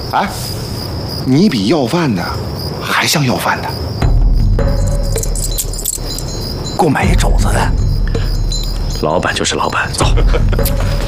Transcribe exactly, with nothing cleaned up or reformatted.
哎，你比要饭的还像要饭的。 给我买一肘子的。 老板就是老板，走。